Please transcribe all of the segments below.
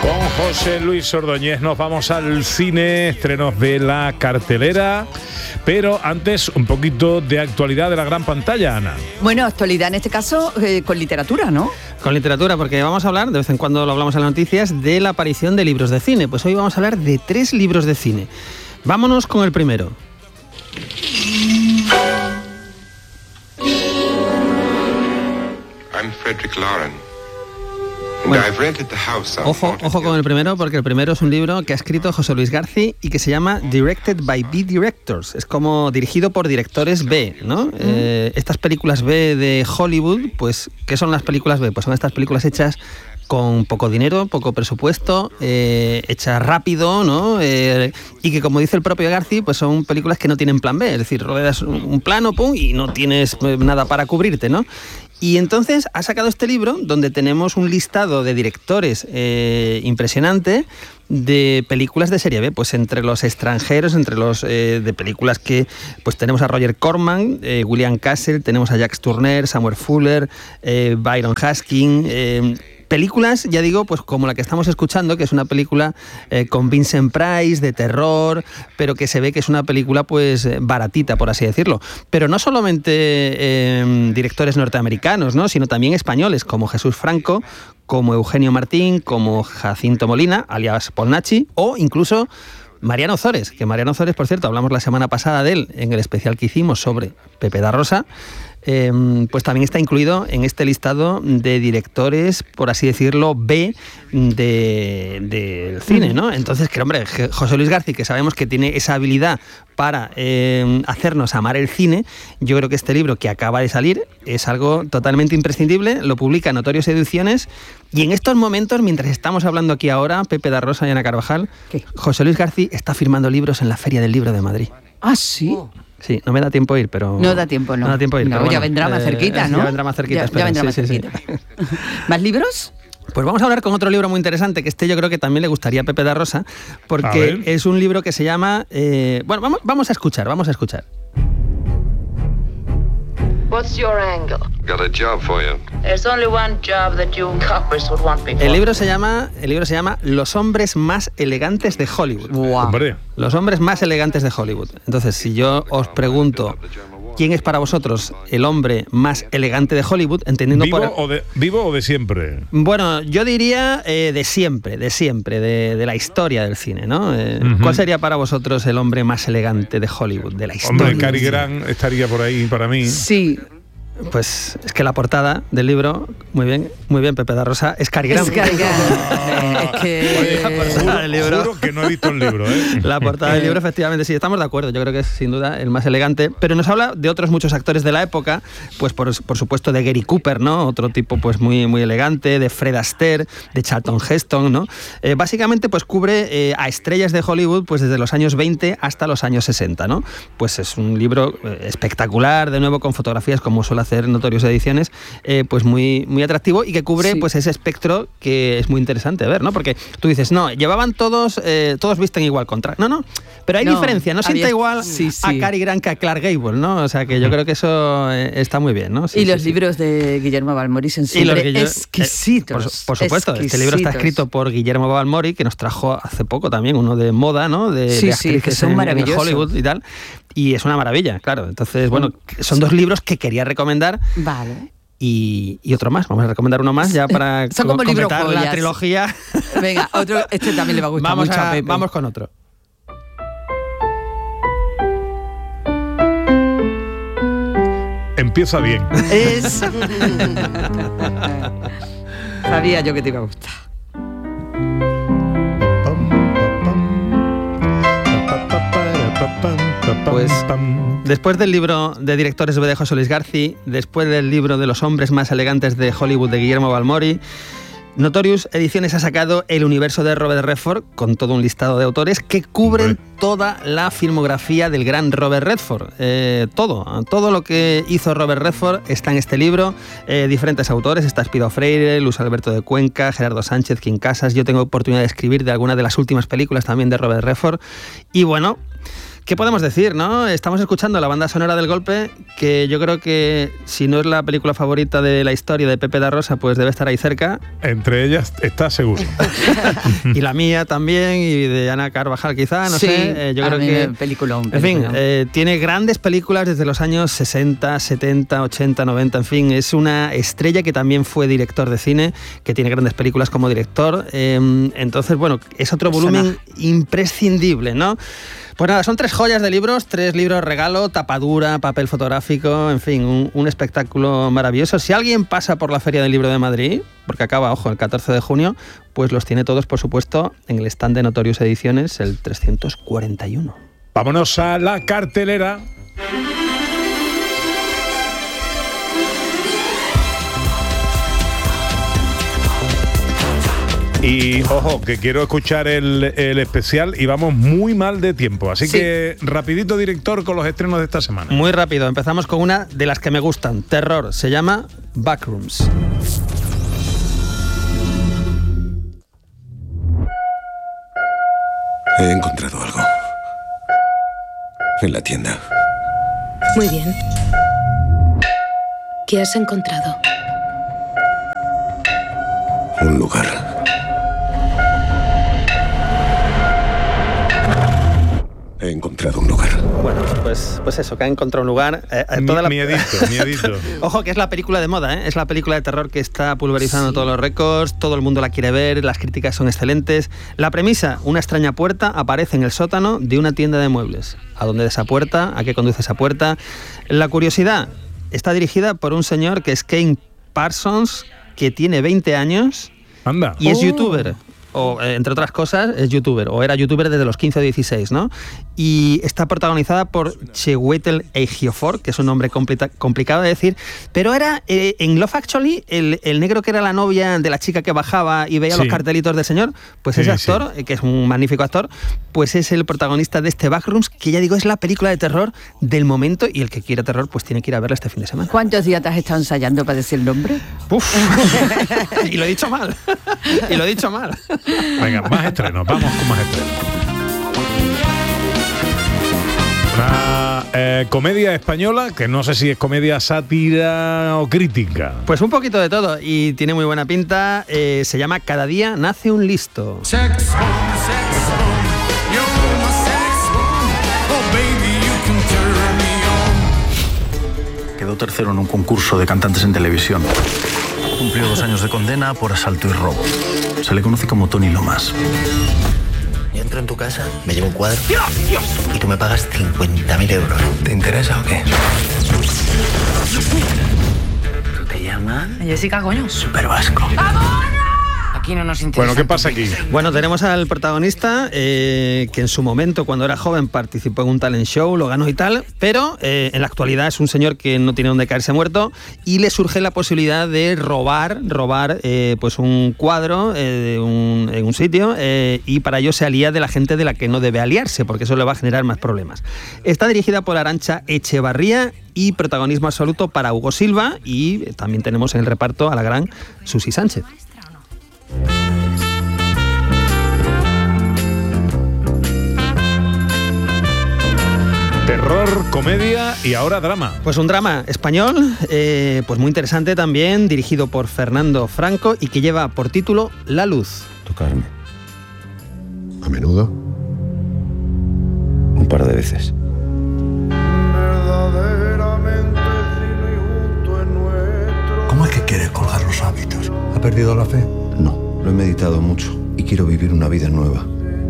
Con José Luis Ordóñez nos vamos al cine, estrenos de la cartelera, pero antes un poquito de actualidad de la gran pantalla, Ana. Bueno, actualidad en este caso con literatura, ¿no? Con literatura, porque vamos a hablar, de vez en cuando lo hablamos en las noticias, de la aparición de libros de cine. Pues hoy vamos a hablar de 3 libros de cine. Vámonos con el primero. I'm Frederick Lauren. Bueno, I've rented the house out ojo con el primero, porque el primero es un libro que ha escrito José Luis García y que se llama Directed by B Directors. Es como dirigido por directores B, ¿no? Estas películas B de Hollywood, pues, ¿qué son las películas B? Pues son estas películas hechas con poco dinero, poco presupuesto, hechas rápido, ¿no? Y que, como dice el propio García, pues son películas que no tienen plan B, es decir, ruedas un plano, pum, y no tienes nada para cubrirte, ¿no? Y entonces ha sacado este libro donde tenemos un listado de directores impresionante de películas de serie B, pues entre los extranjeros, entre los de películas que pues tenemos a Roger Corman, William Castle, tenemos a Jacques Tourneur, Samuel Fuller, Byron Haskin, películas, ya digo, pues como la que estamos escuchando, que es una película con Vincent Price, de terror, pero que se ve que es una película pues baratita, por así decirlo. Pero no solamente directores norteamericanos, ¿no? Sino también españoles, como Jesús Franco, como Eugenio Martín, como Jacinto Molina, alias Polnachi, o incluso Mariano Ozores, que Mariano Ozores, por cierto, hablamos la semana pasada de él en el especial que hicimos sobre Pepe da Rosa. Pues también está incluido en este listado de directores, por así decirlo, B del cine, ¿no? Entonces, que hombre, José Luis García, que sabemos que tiene esa habilidad para hacernos amar el cine, yo creo que este libro que acaba de salir es algo totalmente imprescindible, lo publica Notorious Ediciones, y en estos momentos, mientras estamos hablando aquí ahora, Pepe da Rosa y Ana Carvajal, ¿qué? José Luis García está firmando libros en la Feria del Libro de Madrid. ¿Ah, sí? Sí, no me da tiempo a ir, pero... No da tiempo, no. No da tiempo a ir, no, pero ya bueno, vendrá más cerquita, ¿no? Ya vendrá más cerquita, ya vendrá más sí, cerquita. Sí. ¿Más libros? Pues vamos a hablar con otro libro muy interesante, que yo creo que también le gustaría a Pepe da Rosa, porque es un libro que se llama... bueno, vamos a escuchar. What's your angle? Got a job for you. There's only one job that you coppers would want me for. El libro se llama Los hombres más elegantes de Hollywood. Wow. Los hombres más elegantes de Hollywood. Entonces, si yo os pregunto ¿quién es para vosotros el hombre más elegante de Hollywood? Entendiendo ¿Vivo o de siempre? Bueno, yo diría de siempre, de la historia del cine, ¿no? ¿Cuál sería para vosotros el hombre más elegante de Hollywood, de la historia? Hombre, Cary Grant estaría por ahí para mí. Sí. Pues es que la portada del libro, muy bien, Pepe da Rosa, es Cary Grant. Es Cary Grant. Es que... Juro que no he visto el libro, ¿eh? La portada del libro, efectivamente, sí, estamos de acuerdo. Yo creo que es sin duda el más elegante, pero nos habla de otros muchos actores de la época, pues por supuesto de Gary Cooper, ¿no? Otro tipo pues muy, muy elegante, de Fred Astaire, de Charlton Heston, ¿no? Básicamente pues cubre a estrellas de Hollywood pues desde los años 20 hasta los años 60, ¿no? Pues es un libro espectacular, de nuevo con fotografías como suele hacer Notorious Ediciones, pues muy, muy atractivo y que cubre pues ese espectro que es muy interesante ver, ¿no? Porque tú dices, no, llevaban todos visten igual contra... No, pero hay diferencia, no sienta igual a Cary Grant que a Clark Gable, ¿no? O sea que yo creo que eso está muy bien, ¿no? Sí, y los libros de Guillermo Balmori son siempre exquisitos. Por supuesto, exquisitos. Este libro está escrito por Guillermo Balmori, que nos trajo hace poco también uno de moda, ¿no? De actrices que son maravillosos. En Hollywood y tal. Y es una maravilla, claro. Entonces, bueno, son 2 libros que quería recomendar. Vale. Y otro más, vamos a recomendar uno más ya para completar la trilogía. Venga, otro, este también le va a gustar mucho a Pepe. Vamos con otro. Empieza bien. Sabía yo que te iba a gustar. Pues después del libro de directores de José Luis García, después del libro de los hombres más elegantes de Hollywood de Guillermo Balmori, Notorious Ediciones ha sacado el universo de Robert Redford con todo un listado de autores que cubren toda la filmografía del gran Robert Redford. Todo lo que hizo Robert Redford está en este libro. Diferentes autores, está Espido Freire, Luis Alberto de Cuenca, Gerardo Sánchez, Kim Casas. Yo tengo oportunidad de escribir de algunas de las últimas películas también de Robert Redford. Y bueno, ¿Qué podemos decir, no? Estamos escuchando la banda sonora del Golpe, que yo creo que si no es la película favorita de la historia de Pepe da Rosa, pues debe estar ahí cerca. Entre ellas está seguro. Y la mía también, y de Ana Carvajal quizá, no sé. Yo creo que... Peliculón. En fin, tiene grandes películas desde los años 60, 70, 80, 90, en fin. Es una estrella que también fue director de cine, que tiene grandes películas como director. Entonces, bueno, es otro volumen imprescindible, ¿no? Pues nada, son 3 joyas de libros, 3 libros regalo, tapadura, papel fotográfico, en fin, un espectáculo maravilloso. Si alguien pasa por la Feria del Libro de Madrid, porque acaba, ojo, el 14 de junio, pues los tiene todos, por supuesto, en el stand de Notorious Ediciones, el 341. Vámonos a la cartelera. Y ojo, que quiero escuchar el especial y vamos muy mal de tiempo. Así que rapidito, director, con los estrenos de esta semana. Muy rápido, empezamos con una de las que me gustan, terror, se llama Backrooms. He encontrado algo. En la tienda. Muy bien. ¿Qué has encontrado? Un lugar. He encontrado un lugar. Bueno, pues eso, que ha encontrado un lugar. Miedito. Ojo, que es la película de moda, ¿eh? Es la película de terror que está pulverizando todos los récords, todo el mundo la quiere ver, las críticas son excelentes. La premisa, una extraña puerta aparece en el sótano de una tienda de muebles. ¿A dónde es esa puerta? ¿A qué conduce esa puerta? La curiosidad, está dirigida por un señor que es Kane Parsons, que tiene 20 años. Anda. Y es youtuber. O, entre otras cosas, es youtuber, o era youtuber desde los 15 o 16, ¿no? Y está protagonizada por Chiwetel Ejiofor, que es un nombre complicado de decir, pero era, en Love Actually, el negro que era la novia de la chica que bajaba y veía los cartelitos del señor, pues ese actor, que es un magnífico actor, pues es el protagonista de este Backrooms, que ya digo, es la película de terror del momento, y el que quiere terror, pues tiene que ir a verla este fin de semana. ¿Cuántos días te has estado ensayando para decir el nombre? ¡Uf! Y lo he dicho mal. Venga, más estrenos, vamos con más estrenos. Una comedia española que no sé si es comedia, sátira o crítica. Pues un poquito de todo y tiene muy buena pinta. Se llama Cada día nace un listo. Quedó tercero en un concurso de cantantes en televisión. Cumplió 2 años de condena por asalto y robo. Se le conoce como Tony Lomas. Yo entro en tu casa, me llevo un cuadro y tú me pagas 50.000 euros. ¿Te interesa o qué? ¿Tú te llamas? Jessica, coño. Super Vasco. Aquí no nos interesa. Bueno, ¿qué pasa aquí? Bueno, tenemos al protagonista que en su momento, cuando era joven, participó en un talent show, lo ganó y tal, pero en la actualidad es un señor que no tiene donde caerse muerto y le surge la posibilidad de robar pues un cuadro en un sitio y para ello se alía de la gente de la que no debe aliarse, porque eso le va a generar más problemas. Está dirigida por Arantxa Echevarría y protagonismo absoluto para Hugo Silva, y también tenemos en el reparto a la gran Susi Sánchez. Terror, comedia y ahora drama. Pues un drama español, pues muy interesante también, dirigido por Fernando Franco y que lleva por título La Luz. Tocarme. ¿A menudo? Un par de veces. ¿Cómo es que quiere colgar los hábitos? ¿Ha perdido la fe? No, lo he meditado mucho y quiero vivir una vida nueva.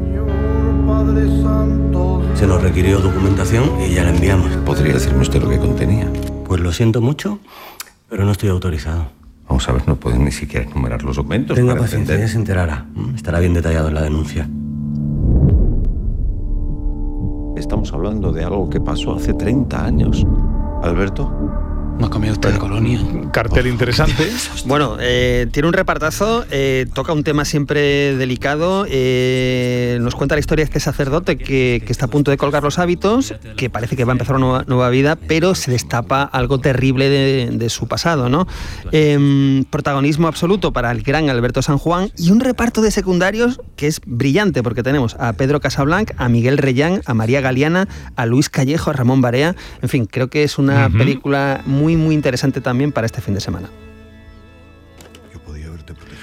Se nos requirió documentación y ya la enviamos. ¿Podría decirme usted lo que contenía? Pues lo siento mucho, pero no estoy autorizado. Vamos a ver, no pueden ni siquiera enumerar los documentos. Tenga para paciencia, entender. ya se enterará. Estará bien detallado en la denuncia. Estamos hablando de algo que pasó hace 30 años. Alberto, ¿No ha comido usted de colonia? Cartel interesante. Bueno, tiene un repartazo, toca un tema siempre delicado, nos cuenta la historia de este sacerdote que está a punto de colgar los hábitos, que parece que va a empezar una nueva vida, pero se destapa algo terrible de su pasado, ¿no? Protagonismo absoluto para el gran Alberto San Juan y un reparto de secundarios que es brillante, porque tenemos a Pedro Casablanc, a Miguel Reyán, a María Galeana, a Luis Callejo, a Ramón Barea. En fin, creo que es una película muy interesante también para este fin de semana. Yo podía haberte protegido.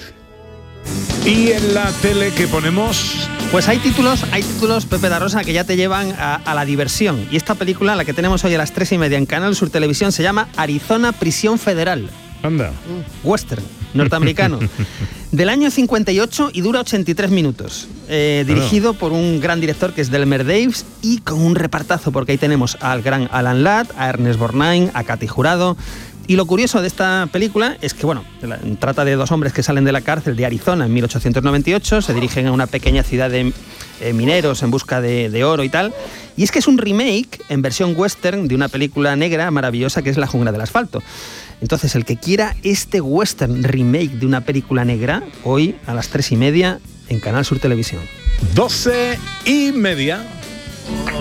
¿Y en la tele qué ponemos? Pues hay títulos, Pepe da Rosa, que ya te llevan a la diversión. Y esta película, la que tenemos hoy a las 3:30 en Canal Sur Televisión, se llama Arizona Prisión Federal. Anda. Western, norteamericano. Del año 58 y dura 83 minutos. Dirigido por un gran director que es Delmer Daves y con un repartazo, porque ahí tenemos al gran Alan Ladd, a Ernest Borgnine, a Katy Jurado. Y lo curioso de esta película es que, bueno, trata de dos hombres que salen de la cárcel de Arizona en 1898, se dirigen a una pequeña ciudad de mineros en busca de oro y tal. Y es que es un remake en versión western de una película negra maravillosa que es La jungla del asfalto. Entonces, el que quiera este western remake de una película negra, hoy a las 3:30 en Canal Sur Televisión. 12:30.